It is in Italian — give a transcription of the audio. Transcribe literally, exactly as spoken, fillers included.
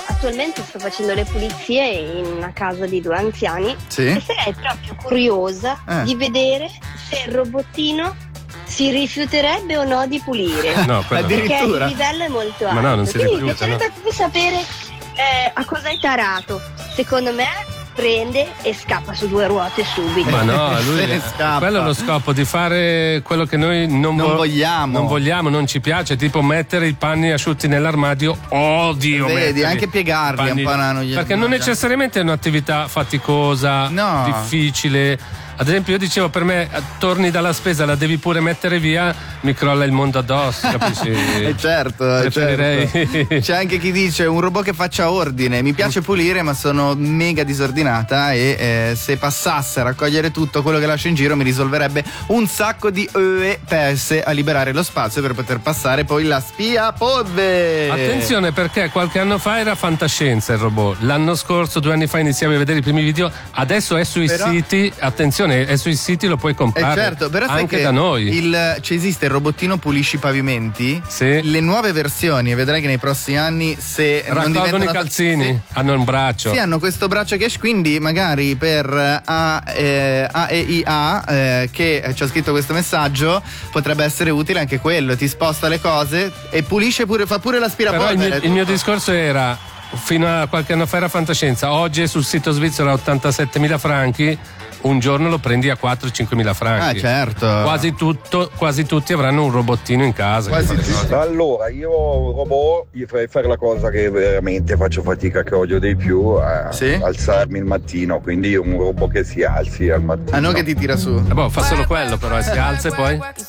attualmente sto facendo le pulizie in una casa di due anziani, sì? E sarei proprio curiosa eh. di vedere se il robottino si rifiuterebbe o no di pulire. No, perché il livello è molto alto. Ma no, non si Quindi rifiuta, mi piacerebbe no. sapere eh, a cosa è tarato. Secondo me prende e scappa su due ruote subito. Ma no, lui è, quello è lo scopo di fare quello che noi non, non vo- vogliamo. Non vogliamo, non ci piace, tipo mettere i panni asciutti nell'armadio. Odio, vedi, anche piegarli panni, un po' non gli perché non necessariamente è un'attività faticosa, no. difficile. Ad esempio, io dicevo, per me torni dalla spesa, la devi pure mettere via, mi crolla il mondo addosso, capisci? E certo, preferirei. certo. C'è anche chi dice un robot che faccia ordine. Mi piace pulire, ma sono mega disordinata e eh, se passasse a raccogliere tutto quello che lascio in giro mi risolverebbe un sacco di E E P S a liberare lo spazio per poter passare poi la spia podve. Attenzione, perché qualche anno fa era fantascienza il robot, l'anno scorso, due anni fa iniziavi a vedere i primi video, adesso è sui Però... siti, attenzione, è sui siti, lo puoi comprare. Eh certo, però sai anche che da noi. Il, ci esiste il robottino pulisci i pavimenti. Sì. Le nuove versioni, e vedrai che nei prossimi anni se raccolgono i calzini, sì, hanno un braccio. Sì, hanno questo braccio che quindi magari per A, eh, A E I A eh, che ci ha scritto questo messaggio potrebbe essere utile anche quello, ti sposta le cose e pulisce pure, fa pure l'aspirapolvere. Però il mio, il mio discorso era, fino a qualche anno fa era fantascienza, oggi è sul sito svizzero a ottantasettemila franchi. Un giorno lo prendi a quattro cinque mila franchi. Ah, certo. Quasi tutto, quasi tutti avranno un robottino in casa. Allora, io un robot gli farei fare la cosa che veramente faccio fatica, che odio di più, a sì? alzarmi il mattino, quindi un robot che si alzi al mattino. Ah, no, che ti tira su. Eh boh, fa solo quello però, si alza e poi